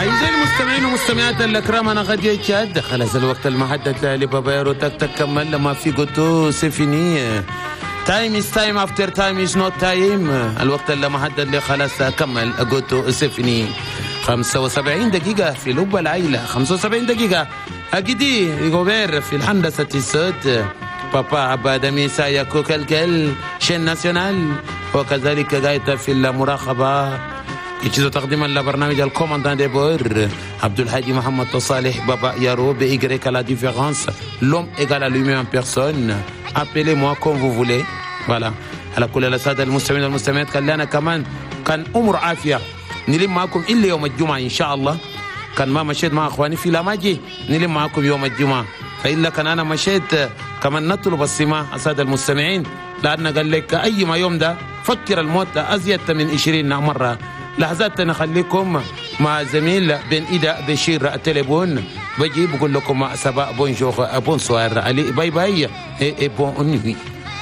أعزائي المستمعين ومستمعات الأكرام، أنا غادي يتشاد خلاص الوقت المحدد لبابا يارو تك تك كمل لما في قطو سيفيني. تايم is time after time is not time. الوقت المحدد خلاص كمل قطو سيفيني. 75 دقيقة في لب العيلة، 75 دقيقة. أكيدي غوبير في الهندسة الصوت، بابا عباد ميسا ياكو كالكل شين ناسيونال، وكذلك غايتا في المراقبة يجوز تقديما لبرنامج الكوماندان دي بور عبد الحاج محمد تصالح بابا يارو بإيغريك لا ديفيرانس l'homme égale à lui-même en personne. Appelez-moi comme vous voulez. Voilà. على كل السادة المستمعين والمستمعات، كان لنا كمان كان أمور عافية نلم معكم إلا يوم الجمعة إن شاء الله. كان ما مشيت مع أخواني في لاماجي نلم معكم يوم الجمعة، فإلا كان أنا مشيت كمان نطلب السماع السادة المستمعين، لأن قال لك أي ما يوم ده فكر الموت أزيد من 20 مرة. لحظات نخليكم مع زميل بن إيدا بشير التليفون، بجي بقول لكم سبا بونجور بونسوار علي باي باي بون نوي.